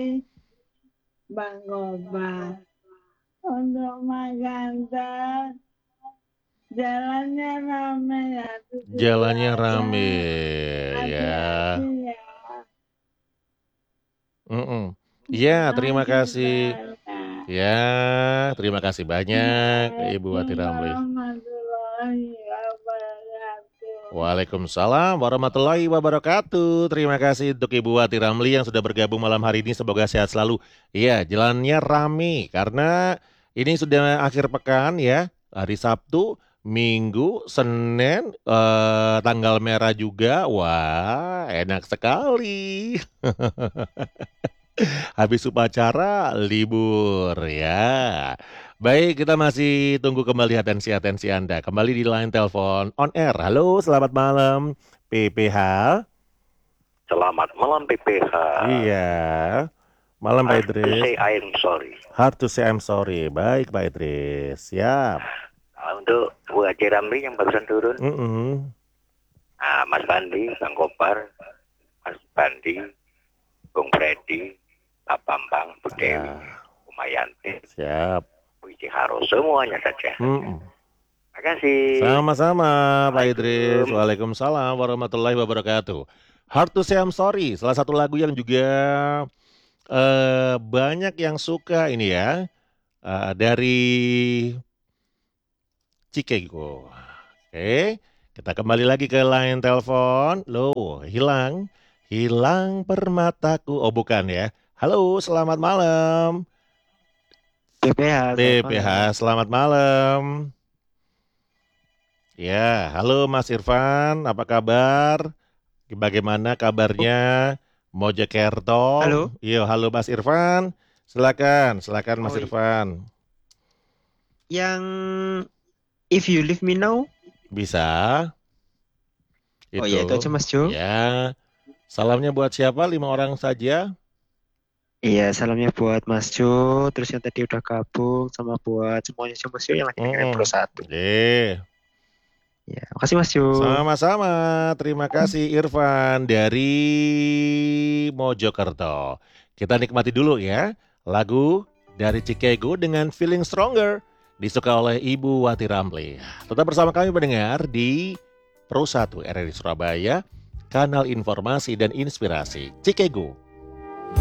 Bang Gobar. Untuk Magantar, jalannya rame ya. Jalannya rame ya. Hati-hati ya. Ya, terima Makasih kasih. banyak. Ya, terima kasih banyak Ibu Wati Assalamualaikum Ramli. warahmatullahi wabarakatuh. Waalaikumsalam warahmatullahi wabarakatuh. Terima kasih untuk Ibu Wati Ramli yang sudah bergabung malam hari ini. Semoga sehat selalu. Iya, jalannya rame karena ini sudah akhir pekan ya. Hari Sabtu, Minggu, Senin, tanggal merah juga. Wah, enak sekali. Habis upacara, libur ya. Baik, kita masih tunggu kembali atensi Anda. Kembali di line telepon on air. Halo, selamat malam PPH. Selamat malam PPH. Iya, malam Pak Hard to Idris. say I'm sorry. Hard to say I'm sorry. Baik Pak Idris, siap. Untuk Bu Haji Ramli yang barusan turun, Mas Bandi, Bang Kopar, Mas Bandi, Bung Freddy, Pak Bambang, Bu Dewi, Bu Mayanti, siap. Bu Iciharo, semuanya saja. Terima kasih. Sama-sama Pak Idris. Waalaikumsalam warahmatullahi wabarakatuh. Hard to say I'm sorry. Salah satu lagu yang juga banyak yang suka ini ya. Dari Cikego. Oke, kita kembali lagi ke line telepon. Loh, hilang permataku. Oh, bukan ya. Halo, selamat malam. PPH, selamat malam. Ya, halo Mas Irfan, apa kabar? Bagaimana kabarnya? Mojokerto. Halo. Iya, halo Mas Irfan. Silakan Mas Irfan. Yang If You Leave Me Now bisa. Oh ya, itu aja Mas Jo. Ya. Salamnya buat siapa? 5 orang saja. Iya, salamnya buat Mas Jo, terus yang tadi udah gabung, sama buat semuanya Mas Jo yang lagi dengerin Pro 1. Ya, makasih Mas Jo. Sama-sama. Terima kasih Irfan dari Mojokerto. Kita nikmati dulu ya lagu dari Cikego dengan Feeling Stronger, disuka oleh Ibu Wati Ramli. Tetap bersama kami pendengar di Pro 1 RRI Surabaya, kanal informasi dan inspirasi Cikego.